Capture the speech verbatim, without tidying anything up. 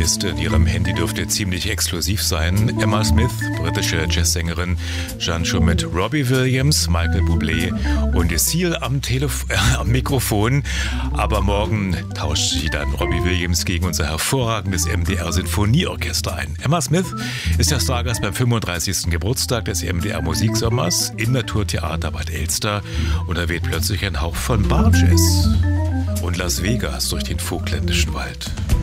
Liste in Ihrem Handy dürfte ziemlich exklusiv sein. Emma Smith, britische Jazzsängerin, stand schon mit Robbie Williams, Michael Bublé und Seal am, Telef- äh, am Mikrofon. Aber morgen tauscht sie dann Robbie Williams gegen unser hervorragendes M D R-Sinfonieorchester ein. Emma Smith ist der Stargast beim fünfunddreißigsten Geburtstag des M D R-Musiksommers im Naturtheater Bad Elster und da weht plötzlich ein Hauch von Barjazz und Las Vegas durch den vogtländischen Wald.